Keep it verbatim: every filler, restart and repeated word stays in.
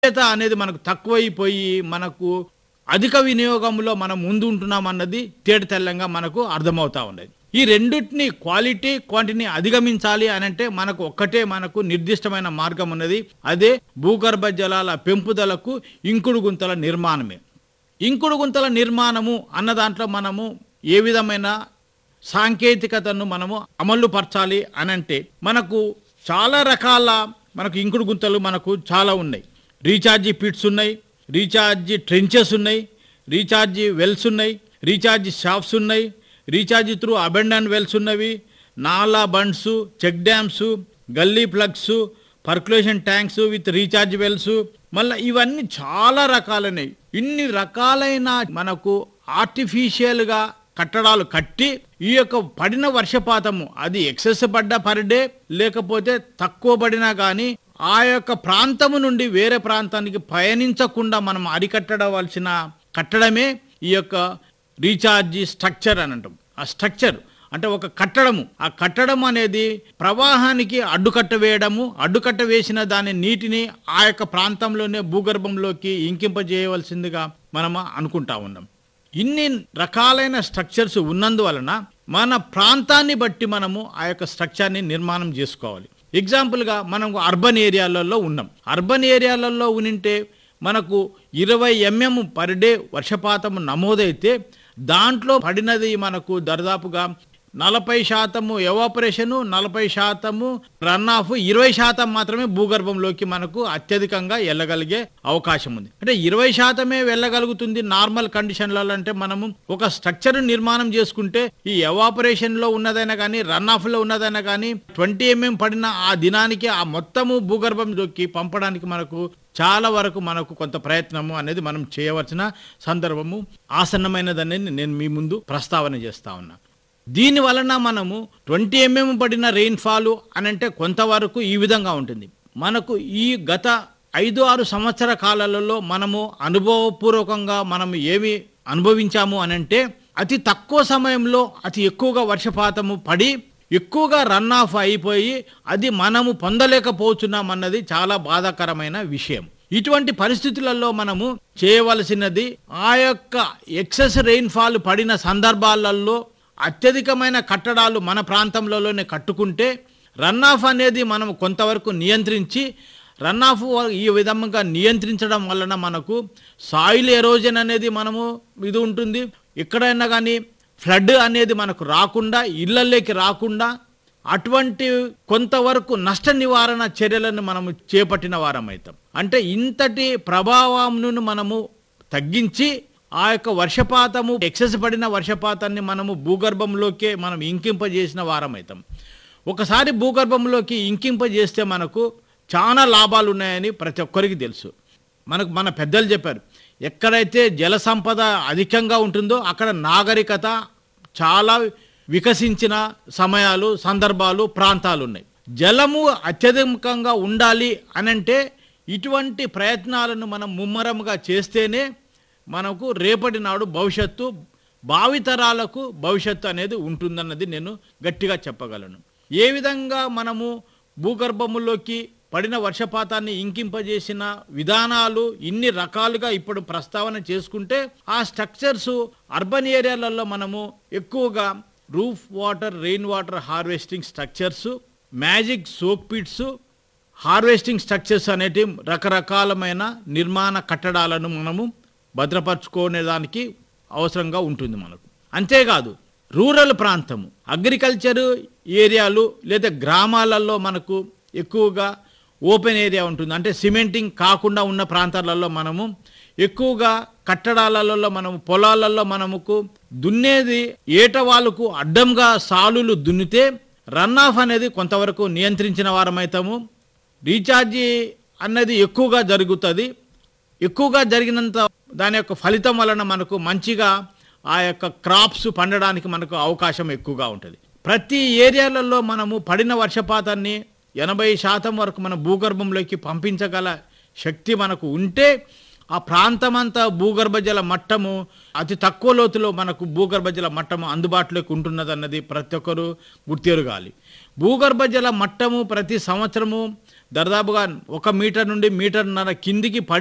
లభ్యత అనేది మనకు తక్కువైపోయి మనకు అధిక వినియోగంలో మనం ముందు ఉంటున్నాం అన్నది తేట తెల్లంగా మనకు అర్థమవుతా ఉన్నది. ఈ రెండిటిని క్వాలిటీ క్వాంటిటీని అధిగమించాలి అని అంటే మనకు ఒక్కటే మనకు నిర్దిష్టమైన మార్గం ఉన్నది. అదే భూగర్భ జలాల పెంపుదలకు ఇంకుడు గుంతల నిర్మాణమే. ఇంకుడు గుంతల నిర్మాణము అన్న దాంట్లో మనము ఏ విధమైన సాంకేతికతను మనము అమలు పరచాలి అని అంటే మనకు చాలా రకాల మనకు ఇంకుడు గుంతలు మనకు చాలా ఉన్నాయి. రీఛార్జీ పిట్స్ ఉన్నాయి, రీఛార్జీ ట్రెంచెస్ ఉన్నాయి, రీఛార్జీ వెల్స్ ఉన్నాయి, రీఛార్జీ షాఫ్ట్స్ ఉన్నాయి, రీఛార్జీ త్రూ అబెండన్ వెల్స్ ఉన్నవి, నాలా బండ్స్, చెక్ డ్యామ్స్, గల్లీ plugs, percolation tanks with recharge wells, మళ్ళీ ఇవన్నీ చాలా రకాలైనవి. ఇన్ని రకాలైన మనకు ఆర్టిఫిషియల్గా కట్టడాలు కట్టి ఈ యొక్క పడిన వర్షపాతము అది ఎక్సెస్ పడ్డ పర్ డే లేకపోతే తక్కువ పడినా కానీ ఆ యొక్క ప్రాంతము నుండి వేరే ప్రాంతానికి పయనించకుండా మనం అరికట్టవలసిన కట్టడమే ఈ యొక్క రీఛార్జీ స్ట్రక్చర్ అని అంటాం. ఆ స్ట్రక్చర్ అంటే ఒక కట్టడము, ఆ కట్టడం అనేది ప్రవాహానికి అడ్డుకట్ట వేయడము, అడ్డుకట్ట వేసిన దాని నీటిని ఆ యొక్క ప్రాంతంలోనే భూగర్భంలోకి ఇంకింపజేయవలసిందిగా మనం అనుకుంటా ఉన్నాం. ఇన్ని రకాలైన స్ట్రక్చర్స్ ఉన్నందువలన మన ప్రాంతాన్ని బట్టి మనము ఆ యొక్క స్ట్రక్చర్ని నిర్మాణం చేసుకోవాలి. ఎగ్జాంపుల్గా మనకు అర్బన్ ఏరియాలలో ఉన్నాం. అర్బన్ ఏరియాలలో ఉనింటే మనకు ఇరవై ఎంఎం పర్ డే వర్షపాతం నమోదైతే దాంట్లో పడినది మనకు దర్దాపుగా నలభై శాతము ఎవాపరేషను, నలభై శాతము రన్ ఆఫ్, ఇరవై శాతం మాత్రమే భూగర్భంలోకి మనకు అత్యధికంగా వెళ్ళగలిగే అవకాశం ఉంది. అంటే ఇరవై శాతమే వెళ్ళగలుగుతుంది నార్మల్ కండిషన్లలో. అంటే మనము ఒక స్ట్రక్చర్ నిర్మాణం చేసుకుంటే ఈ ఎవాపరేషన్లో ఉన్నదైనా కానీ రన్ ఆఫ్లో ఉన్నదైనా కానీ ట్వంటీ ఎంఎం పడిన ఆ దినానికి ఆ మొత్తము భూగర్భంలోకి పంపడానికి మనకు చాలా వరకు మనకు కొంత ప్రయత్నము అనేది మనం చేయవలసిన సందర్భము ఆసన్నమైనదనేది నేను మీ ముందు ప్రస్తావన చేస్తా ఉన్నా. దీని వలన మనము ట్వంటీ ఎంఎం పడిన రెయిన్ఫాల్ అని అంటే కొంతవరకు ఈ విధంగా ఉంటుంది. మనకు ఈ గత ఐదు ఆరు సంవత్సర కాలాలలో మనము అనుభవపూర్వకంగా మనము ఏమి అనుభవించాము అని అంటే అతి తక్కువ సమయంలో అతి ఎక్కువగా వర్షపాతము పడి ఎక్కువగా రన్ ఆఫ్ అయిపోయి అది మనము పొందలేకపోతున్నాం అన్నది చాలా బాధాకరమైన విషయం. ఇటువంటి పరిస్థితులలో మనము చేయవలసినది ఆ యొక్క ఎక్సెస్ రెయిన్ఫాల్ పడిన సందర్భాలలో అత్యధికమైన కట్టడాలు మన ప్రాంతంలోనే కట్టుకుంటే రన్ ఆఫ్ అనేది మనం కొంతవరకు నియంత్రించి, రన్ ఆఫ్ ఈ విధంగా నియంత్రించడం వలన మనకు సాయిల్ ఎరోజన్ అనేది మనము ఇది ఉంటుంది. ఎక్కడైనా కానీ ఫ్లడ్ అనేది మనకు రాకుండా, ఇళ్లలోకి రాకుండా అటువంటి కొంతవరకు నష్ట నివారణ చర్యలను మనము చేపట్టిన వారం అవుతాం. అంటే ఇంతటి ప్రభావంను మనము తగ్గించి ఆ యొక్క వర్షపాతము ఎక్సెస్ పడిన వర్షపాతాన్ని మనము భూగర్భంలోకే మనం ఇంకింపజేసిన వారం అవుతాం. ఒకసారి భూగర్భంలోకి ఇంకింపజేస్తే మనకు చాలా లాభాలు ఉన్నాయని ప్రతి ఒక్కరికి తెలుసు. మనకు మన పెద్దలు చెప్పారు, ఎక్కడైతే జల సంపద అధికంగా ఉంటుందో అక్కడ నాగరికత చాలా వికసించిన సమయాలు, సందర్భాలు, ప్రాంతాలు ఉన్నాయి. జలము అత్యధికంగా ఉండాలి అనంటే ఇటువంటి ప్రయత్నాలను మనం ముమ్మరంగా చేస్తేనే మనకు రేపటి నాడు భవిష్యత్తు, భావితరాలకు భవిష్యత్తు అనేది ఉంటుందన్నది నేను గట్టిగా చెప్పగలను. ఏ విధంగా మనము భూగర్భములోకి పడిన వర్షపాతాన్ని ఇంకింపజేసిన విధానాలు ఇన్ని రకాలుగా ఇప్పుడు ప్రస్తావన చేసుకుంటే ఆ స్ట్రక్చర్స్ అర్బన్ ఏరియాలలో మనము ఎక్కువగా roof water, rain water harvesting structures, magic soak pits, harvesting structures అనేటి రకరకాలమైన నిర్మాణ కట్టడాలను మనము భద్రపరచుకునే దానికి అవసరంగా ఉంటుంది మనకు. అంతేకాదు రూరల్ ప్రాంతము, అగ్రికల్చర్ ఏరియాలు లేదా గ్రామాలలో మనకు ఎక్కువగా ఓపెన్ ఏరియా ఉంటుంది. అంటే సిమెంటింగ్ కాకుండా ఉన్న ప్రాంతాలలో మనము ఎక్కువగా కట్టడాలలో మనము పొలాలలో మనముకు దున్నేది ఏటవాళ్ళకు అడ్డంగా సాలులు దున్నితే రన్ ఆఫ్ అనేది కొంతవరకు నియంత్రించిన వారమవుతాము. రీఛార్జీ అన్నది ఎక్కువగా జరుగుతుంది. ఎక్కువగా జరిగినంత దాని యొక్క ఫలితం వలన మనకు మంచిగా ఆ యొక్క క్రాప్స్ పండడానికి మనకు అవకాశం ఎక్కువగా ఉంటుంది. ప్రతి ఏరియాలలో మనము పడిన వర్షపాతాన్ని ఎనభై శాతం వరకు మన భూగర్భంలోకి పంపించగల శక్తి మనకు ఉంటే ఆ ప్రాంతమంతా భూగర్భ జల మట్టము అతి తక్కువ లోతులో మనకు భూగర్భ జల మట్టము అందుబాటులోకి ఉంటున్నదన్నది ప్రతి ఒక్కరూ గుర్తెరగాలి. భూగర్భ జల మట్టము ప్రతి సంవత్సరము దాదాపుగా ఒక మీటర్ నుండి మీటర్న్నర కిందికి పడి